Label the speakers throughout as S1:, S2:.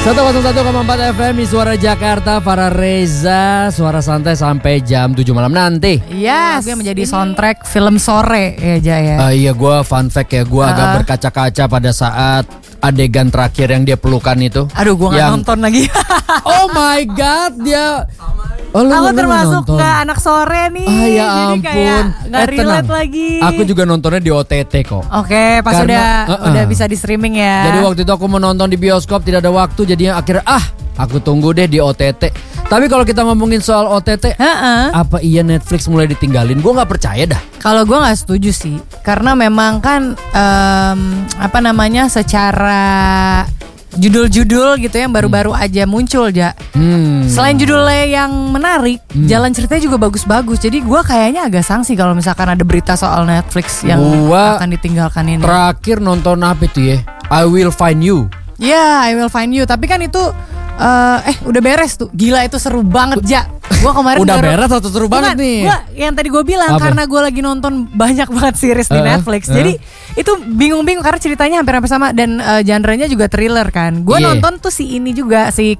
S1: 101,4 FM di Suara Jakarta, Farah Reza, suara santai sampai jam 7 malam nanti.
S2: Yes, gue menjadi soundtrack film sore ya Jaya.
S1: Iya, gue fun fact ya, gue agak berkaca-kaca pada saat adegan terakhir yang dia pelukan itu.
S2: Aduh, gue gak nonton lagi.
S1: Oh my god, dia
S2: aku termasuk gak anak sore nih.
S1: Ya
S2: jadi
S1: ampun,
S2: kayak gak relate lagi.
S1: Aku juga nontonnya di OTT kok.
S2: Oke, pas udah bisa di streaming ya.
S1: Jadi waktu itu aku mau nonton di bioskop, tidak ada waktu, jadinya akhirnya aku tunggu deh di OTT. Tapi kalau kita ngomongin soal OTT, apa iya Netflix mulai ditinggalin? Gue gak percaya dah.
S2: Kalau gue gak setuju sih, karena memang kan secara judul-judul gitu yang baru-baru aja muncul Selain judulnya yang menarik, jalan ceritanya juga bagus-bagus. Jadi gue kayaknya agak sangsi kalau misalkan ada berita soal Netflix yang akan ditinggalkan ini.
S1: Terakhir nonton apa itu ya? I Will Find You.
S2: I Will Find You. Tapi kan itu udah beres tuh. Gila, itu seru banget Gue kemarin
S1: udah beres atau seru banget nih?
S2: Yang tadi gue bilang karena gue lagi nonton banyak banget series di Netflix. Jadi itu bingung-bingung karena ceritanya hampir sama dan genre-nya juga thriller kan. Gue nonton tuh si ini juga, si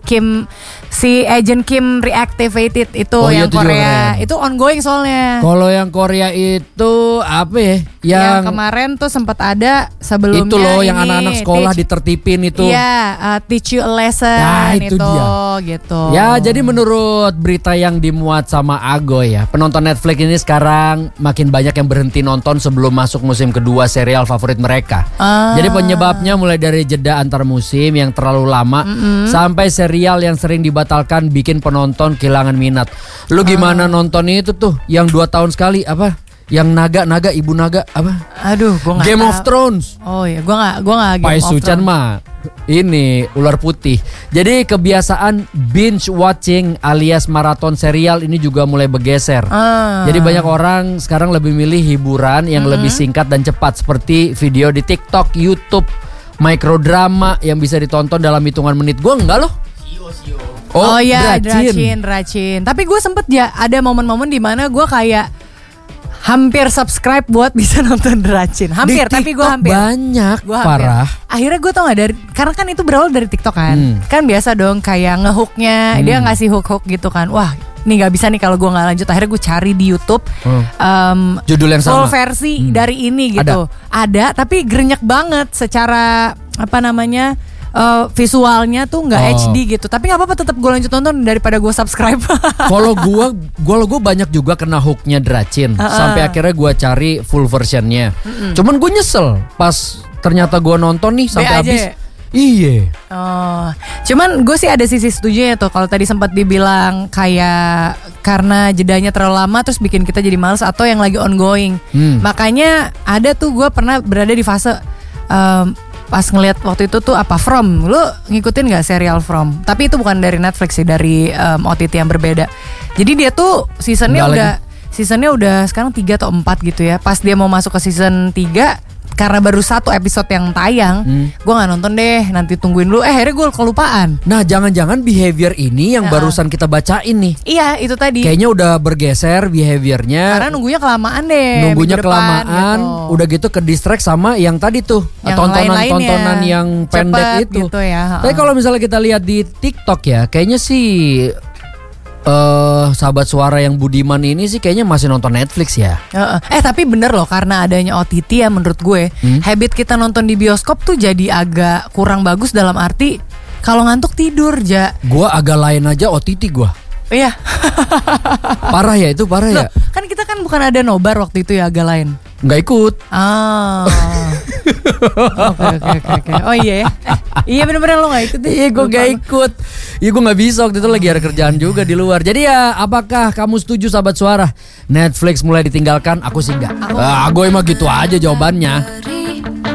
S2: Agent Kim Reactivated itu yang itu Korea. Itu ongoing soalnya.
S1: Kalau yang Korea itu apa ya?
S2: Yang kemarin tuh sempat ada sebelumnya. Itu
S1: loh yang anak-anak sekolah ditertipin itu.
S2: Iya, Teach You a Lesson.
S1: Nah, itu dia.
S2: Gitu.
S1: Ya, jadi menurut berita yang dimuat sama Agoy ya, penonton Netflix ini sekarang makin banyak yang berhenti nonton sebelum masuk musim kedua serial favorit mereka. Jadi penyebabnya mulai dari jeda antar musim yang terlalu lama sampai serial yang sering dibatalkan bikin penonton kehilangan minat. Lu gimana nonton itu tuh yang 2 tahun sekali apa? Yang naga ibu naga apa?
S2: Aduh, gua nggak
S1: Game
S2: tahu.
S1: of Thrones.
S2: Oh iya, gua nggak Game
S1: Pai
S2: of
S1: Sucan
S2: Thrones.
S1: mah ini ular putih. Jadi kebiasaan binge watching alias maraton serial ini juga mulai bergeser. Jadi banyak orang sekarang lebih milih hiburan yang lebih singkat dan cepat seperti video di TikTok, YouTube, microdrama yang bisa ditonton dalam hitungan menit. Gua enggak loh.
S2: Oh iya, Dracin. Tapi gue sempet ada momen-momen di mana gue kayak hampir subscribe buat bisa nonton Dracin. Hampir, tapi gue hampir.
S1: Banyak, parah.
S2: Akhirnya gue tau gak karena kan itu berawal dari TikTok kan. Kan biasa dong kayak ngehooknya, dia ngasih hook gitu kan. Wah, ini gak bisa nih kalau gue gak lanjut. Akhirnya gue cari di YouTube
S1: judul yang
S2: full
S1: sama,
S2: versi dari ini gitu. Ada tapi grenyek banget secara visualnya tuh nggak HD gitu. Tapi nggak apa-apa, tetap gue lanjut nonton daripada gue subscribe.
S1: Kalau gue banyak juga kena hooknya Dracin sampai akhirnya gue cari full versionnya. Cuman gue nyesel pas ternyata gue nonton nih sampai habis. Iya.
S2: Cuman gue sih ada sisi setuju ya tuh. Kalau tadi sempat dibilang kayak karena jedanya terlalu lama terus bikin kita jadi males atau yang lagi ongoing. Makanya ada tuh gue pernah berada di fase pas ngeliat waktu itu tuh From. Lu ngikutin gak serial From? Tapi itu bukan dari Netflix sih, dari OTT yang berbeda. Jadi dia tuh seasonnya udah sekarang 3 atau 4 gitu ya. Pas dia mau masuk ke season 3, karena baru 1 episode yang tayang, gue gak nonton deh, nanti tungguin dulu. Akhirnya gue kelupaan.
S1: Nah, jangan-jangan behavior ini yang barusan kita bacain nih.
S2: Iya, itu tadi.
S1: Kayaknya udah bergeser behaviornya.
S2: Karena nunggunya kelamaan deh.
S1: Nunggunya kelamaan gitu. Udah gitu ke distract sama yang tadi tuh, tontonan yang pendek itu
S2: gitu ya.
S1: Tapi kalau misalnya kita lihat di TikTok ya, kayaknya sih sahabat suara yang budiman ini sih kayaknya masih nonton Netflix ya.
S2: Tapi bener loh, karena adanya OTT ya menurut gue habit kita nonton di bioskop tuh jadi agak kurang bagus. Dalam arti kalau ngantuk tidur
S1: Gue agak lain aja OTT gue.
S2: Iya.
S1: Parah ya itu, parah ya.
S2: Kan kita kan bukan ada nobar waktu itu ya, agak lain.
S1: Nggak ikut.
S2: Oke. Oh iya ya. Iya bener-bener lo gak ikut deh.
S1: Iya gue gak ikut. Iya gue gak bisa, waktu itu lagi ada kerjaan juga di luar. Jadi ya, apakah kamu setuju sahabat suara Netflix mulai ditinggalkan? Aku sih enggak. Gue emang gitu aja jawabannya.